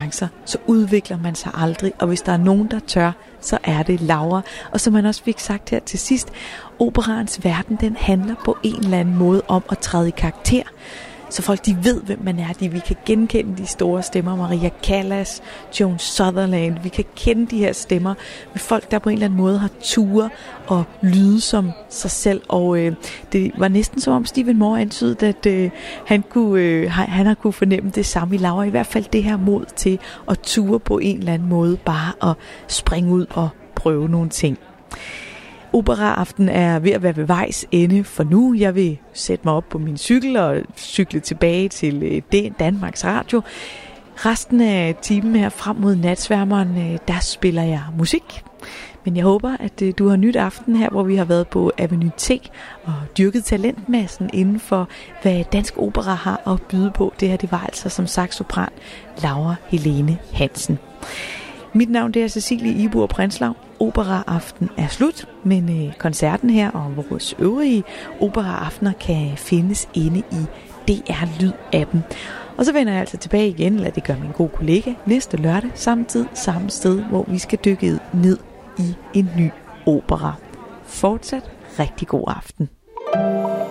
chancer, så udvikler man sig aldrig. Og hvis der er nogen, der tør, så er det Laura. Og som man også fik sagt her til sidst, operaens verden, den handler på en eller anden måde om at træde i karakter. Så folk de ved, hvem man er. Vi kan genkende de store stemmer. Maria Callas, Joan Sutherland. Vi kan kende de her stemmer med folk, der på en eller anden måde har ture og lyde som sig selv. Og det var næsten som om Stephen Moore antydede, at han har kunne fornemme det samme i Laura. I hvert fald det her mod til at ture på en eller anden måde. Bare at springe ud og prøve nogle ting. Operaaften er ved at være ved vejs ende for nu. Jeg vil sætte mig op på min cykel og cykle tilbage til Danmarks Radio. Resten af timen her frem mod natsværmeren, der spiller jeg musik. Men jeg håber, at du har nyt aften her, hvor vi har været på Avenue T og dyrket talentmassen inden for, hvad Dansk Opera har at byde på. Det her, det var altså som sagt sopran Laura Helene Hansen. Mit navn det er Cecilie Ibuer Prinslav. Operaaften er slut, men koncerten her og vores øvrige operaaftener kan findes inde i DR Lyd-appen. Og så vender jeg altså tilbage igen, eller det gør min gode kollega, næste lørdag, samme tid, samme sted, hvor vi skal dykke ned i en ny opera. Fortsat rigtig god aften.